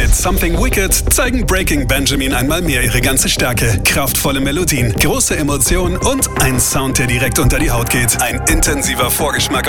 Mit Something Wicked zeigen Breaking Benjamin einmal mehr ihre ganze Stärke. Kraftvolle Melodien, große Emotionen und ein Sound, der direkt unter die Haut geht. Ein intensiver Vorgeschmack